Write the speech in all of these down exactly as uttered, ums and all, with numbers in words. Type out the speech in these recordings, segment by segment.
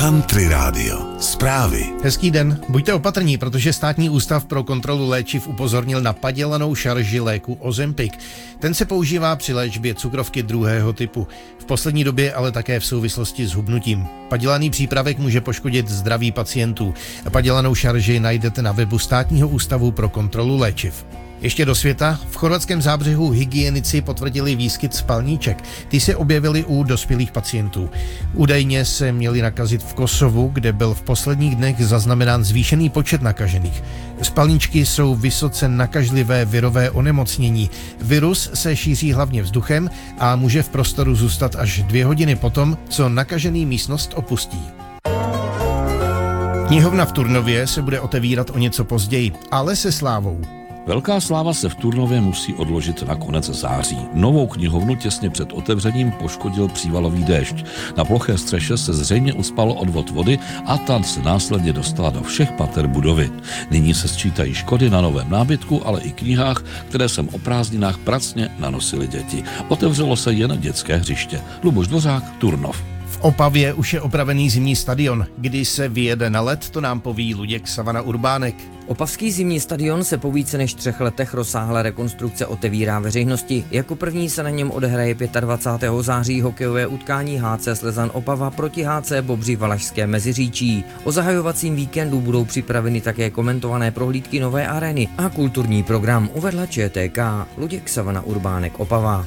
Country Rádio. Zprávy. Hezký den. Buďte opatrní, protože Státní ústav pro kontrolu léčiv upozornil na padělanou šarži léku Ozempic. Ten se používá při léčbě cukrovky druhého typu. V poslední době ale také v souvislosti s hubnutím. Padělaný přípravek může poškodit zdraví pacientů. Padělanou šarži najdete na webu Státního ústavu pro kontrolu léčiv. Ještě do světa. V chorvatském Zábřehu hygienici potvrdili výskyt spalníček. Ty se objevily u dospělých pacientů. Údajně se měli nakazit v Kosovu, kde byl v posledních dnech zaznamenán zvýšený počet nakažených. Spalničky jsou vysoce nakažlivé virové onemocnění. Virus se šíří hlavně vzduchem a může v prostoru zůstat až dvě hodiny potom, co nakažený místnost opustí. Knihovna v Turnově se bude otevírat o něco později, ale se slávou. Velká sláva se v Turnově musí odložit na konec září. Novou knihovnu těsně před otevřením poškodil přívalový déšť. Na ploché střeše se zřejmě uspal odvod vody a ta se následně dostala do všech pater budovy. Nyní se sčítají škody na novém nábytku, ale i knihách, které sem o prázdninách pracně nanosili děti. Otevřelo se jen dětské hřiště. Luboš Dvořák, Turnov. V Opavě už je opravený zimní stadion. Kdy se vyjede na led, to nám poví Luděk Savana Urbánek. Opavský zimní stadion se po více než třech letech rozsáhlé rekonstrukce otevírá veřejnosti. Jako první se na něm odehraje dvacátého pátého září hokejové utkání H C Slezan Opava proti H C Bobři Valašské Meziříčí. O zahajovacím víkendu budou připraveny také komentované prohlídky nové arény a kulturní program, uvedla Č T K. Luděk Savana Urbánek, Opava.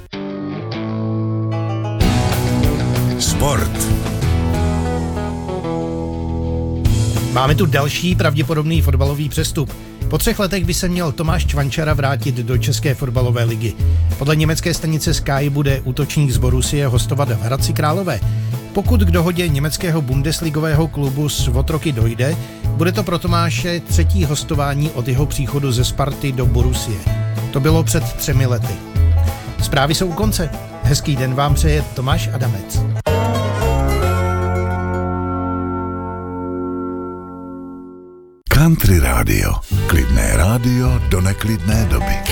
Sport. Máme tu další pravděpodobný fotbalový přestup. Po třech letech by se měl Tomáš Čvančara vrátit do České fotbalové ligy. Podle německé stanice Sky bude útočník z Borussie hostovat v Hradci Králové. Pokud k dohodě německého bundesligového klubu s Otroky dojde, bude to pro Tomáše třetí hostování od jeho příchodu ze Sparty do Borussie. To bylo před třemi lety. Zprávy jsou u konce. Hezký den vám přeje Tomáš Adamec. Country Rádio. Klidné rádio do neklidné doby.